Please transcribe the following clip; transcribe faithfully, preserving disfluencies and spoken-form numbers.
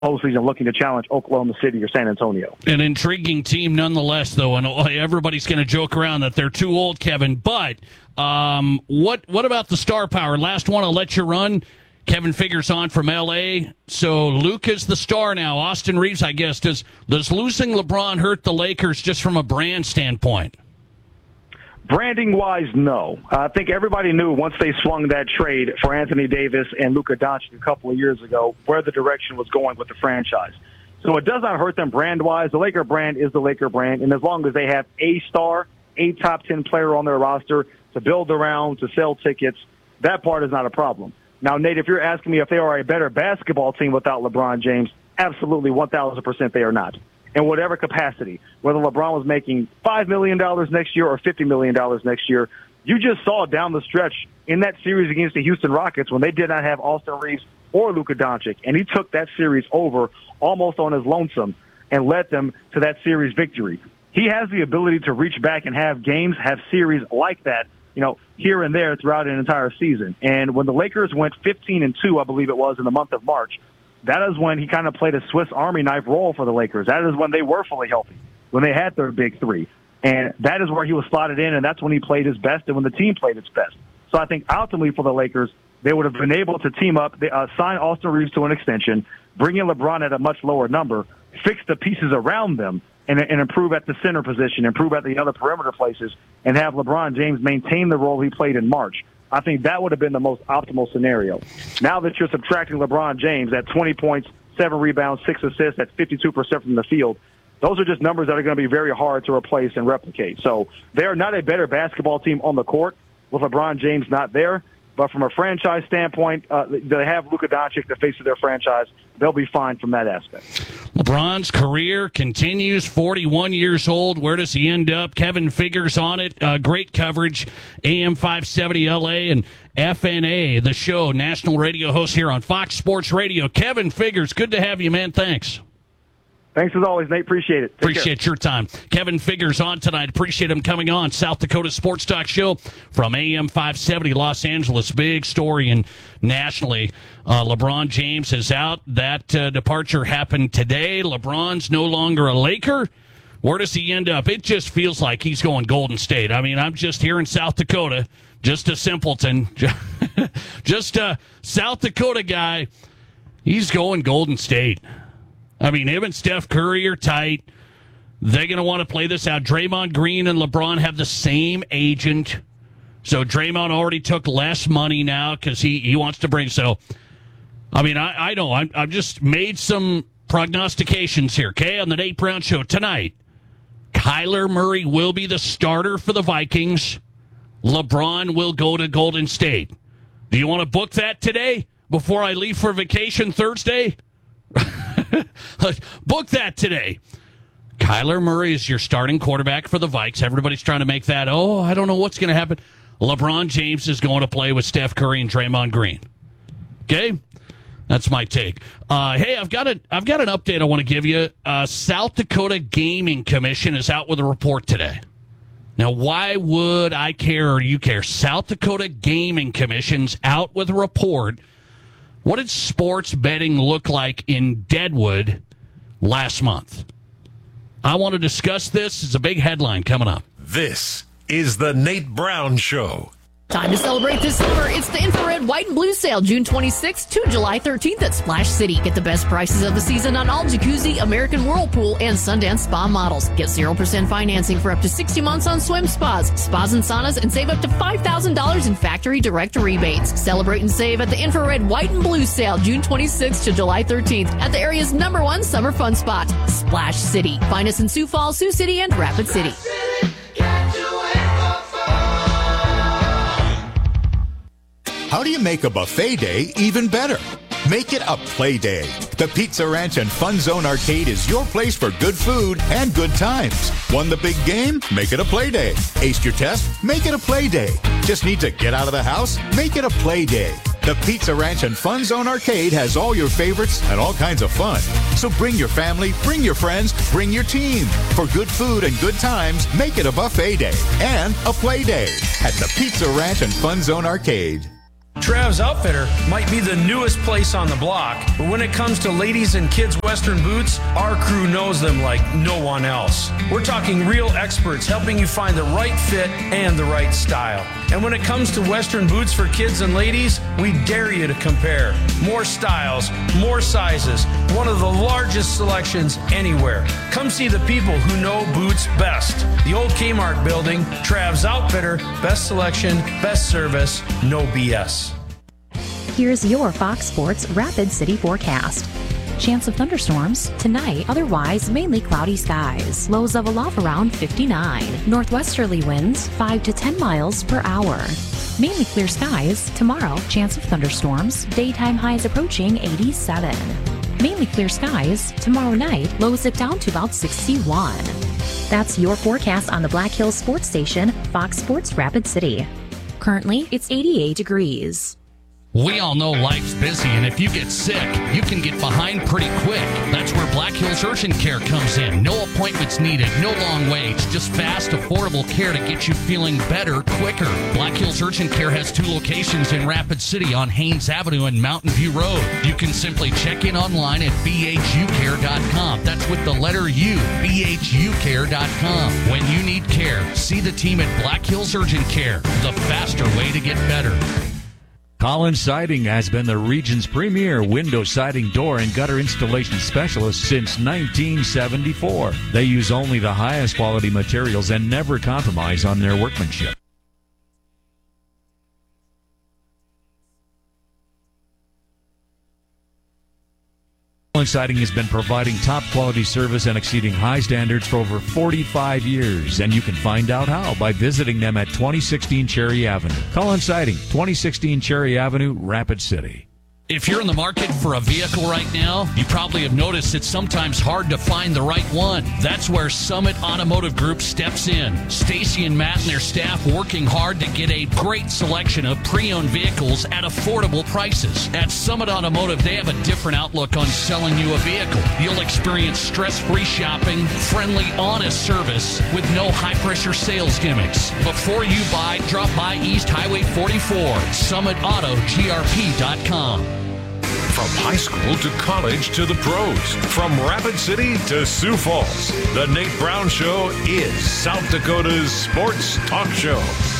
postseason looking to challenge Oklahoma City or San Antonio. An intriguing team nonetheless, though, and everybody's going to joke around that they're too old, Kevin. But um, what what about the star power? Last one, I'll let you run. Kevin Figures on from L A. So Luke is the star now. Austin Reeves, I guess. Does, does losing LeBron hurt the Lakers just from a brand standpoint? Branding-wise, no. Uh, I think everybody knew once they swung that trade for Anthony Davis and Luka Doncic a couple of years ago where the direction was going with the franchise. So it does not hurt them brand-wise. The Laker brand is the Laker brand, and as long as they have a star, a top ten player on their roster to build around, to sell tickets, that part is not a problem. Now, Nate, if you're asking me if they are a better basketball team without LeBron James, absolutely one thousand percent they are not. In whatever capacity, whether LeBron was making five million dollars next year or fifty million dollars next year, you just saw down the stretch in that series against the Houston Rockets when they did not have Austin Reeves or Luka Doncic, and he took that series over almost on his lonesome and led them to that series victory. He has the ability to reach back and have games, have series like that, you know, here and there throughout an entire season. And when the Lakers went fifteen and two, I believe it was, in the month of March, that is when he kind of played a Swiss Army knife role for the Lakers. That is when they were fully healthy, when they had their big three. And that is where he was slotted in, and that's when he played his best and when the team played its best. So I think ultimately for the Lakers, they would have been able to team up, uh, sign Austin Reeves to an extension, bring in LeBron at a much lower number, fix the pieces around them, and, and improve at the center position, improve at the other perimeter places, and have LeBron James maintain the role he played in March. I think that would have been the most optimal scenario. Now that you're subtracting LeBron James at twenty points, seven rebounds, six assists, at fifty-two percent from the field, those are just numbers that are going to be very hard to replace and replicate. So they're not a better basketball team on the court with LeBron James not there. But from a franchise standpoint, uh, they have Luka Doncic, the face of their franchise. They'll be fine from that aspect. LeBron's career continues, forty-one years old. Where does he end up? Kevin Figures on it. Uh, great coverage, A M five seventy L A and F N A, the show, national radio host here on Fox Sports Radio. Kevin Figures, good to have you, man. Thanks. Thanks as always, Nate. Appreciate it. Take Appreciate care. your time. Kevin Figures on tonight. Appreciate him coming on. South Dakota Sports Talk Show from A M five seventy Los Angeles. Big story and nationally. Uh, LeBron James is out. That uh, departure happened today. LeBron's no longer a Laker. Where does he end up? It just feels like he's going Golden State. I mean, I'm just here in South Dakota, just a simpleton, just a South Dakota guy. He's going Golden State. I mean, him and Steph Curry are tight. They're going to want to play this out. Draymond Green and LeBron have the same agent. So Draymond already took less money now because he, he wants to bring. So, I mean, I, I know. I, I've just made some prognostications here, okay, on the Nate Brown Show tonight. Kyler Murray will be the starter for the Vikings. LeBron will go to Golden State. Do you want to book that today before I leave for vacation Thursday? Book that today. Kyler Murray is your starting quarterback for the Vikes. Everybody's trying to make that, oh, I don't know what's going to happen. LeBron James is going to play with Steph Curry and Draymond Green. Okay? That's my take. Uh, hey, I've got a, I've got an update I want to give you. Uh, South Dakota Gaming Commission is out with a report today. Now, why would I care or you care? South Dakota Gaming Commission's out with a report. What did sports betting look like in Deadwood last month? I want to discuss this. It's a big headline coming up. This is the Nate Brown Show. Time to celebrate this summer. It's the Infrared White and Blue Sale, June twenty-sixth to July thirteenth at Splash City. Get the best prices of the season on all Jacuzzi, American Whirlpool, and Sundance Spa models. Get zero percent financing for up to sixty months on swim spas, spas and saunas, and save up to five thousand dollars in factory direct rebates. Celebrate and save at the Infrared White and Blue Sale, June twenty-sixth to July thirteenth at the area's number one summer fun spot, Splash City. Find us in Sioux Falls, Sioux City, and Rapid City. How do you make a buffet day even better? Make it a play day. The Pizza Ranch and Fun Zone Arcade is your place for good food and good times. Won the big game? Make it a play day. Aced your test? Make it a play day. Just need to get out of the house? Make it a play day. The Pizza Ranch and Fun Zone Arcade has all your favorites and all kinds of fun. So bring your family, bring your friends, bring your team. For good food and good times, make it a buffet day and a play day at the Pizza Ranch and Fun Zone Arcade. Trav's Outfitter might be the newest place on the block, but when it comes to ladies and kids' Western boots, our crew knows them like no one else. We're talking real experts helping you find the right fit and the right style. And when it comes to Western boots for kids and ladies, we dare you to compare. More styles, more sizes, one of the largest selections anywhere. Come see the people who know boots best. The old Kmart building, Trav's Outfitter, best selection, best service, no B S. Here's your Fox Sports Rapid City forecast. Chance of thunderstorms tonight, otherwise mainly cloudy skies. Lows of aloft around fifty-nine. Northwesterly winds five to ten miles per hour. Mainly clear skies tomorrow. Chance of thunderstorms. Daytime highs approaching eighty-seven. Mainly clear skies tomorrow night. Lows it down to about sixty-one. That's your forecast on the Black Hills Sports Station, Fox Sports Rapid City. Currently, it's eighty-eight degrees. We all know life's busy, and if you get sick, you can get behind pretty quick. That's where Black Hills Urgent Care comes in. No appointments needed, no long waits, just fast, affordable care to get you feeling better quicker. Black Hills Urgent Care has two locations in Rapid City on Haynes Avenue and Mountain View Road. You can simply check in online at b h u care dot com. That's with the letter U, b h u care dot com. When you need care, see the team at Black Hills Urgent Care, the faster way to get better. Collins Siding has been the region's premier window siding, door, and gutter installation specialist since nineteen seventy-four. They use only the highest quality materials and never compromise on their workmanship. Collins Siding has been providing top quality service and exceeding high standards for over forty-five years, and you can find out how by visiting them at twenty sixteen Cherry Avenue. Collins Siding, twenty sixteen Cherry Avenue, Rapid City. If you're in the market for a vehicle right now, you probably have noticed it's sometimes hard to find the right one. That's where Summit Automotive Group steps in. Stacy and Matt and their staff working hard to get a great selection of pre-owned vehicles at affordable prices. At Summit Automotive, they have a different outlook on selling you a vehicle. You'll experience stress-free shopping, friendly, honest service with no high-pressure sales gimmicks. Before you buy, drop by East Highway forty-four, summit auto g r p dot com. From high school to college to the pros, from Rapid City to Sioux Falls, the Nate Brown Show is South Dakota's sports talk show.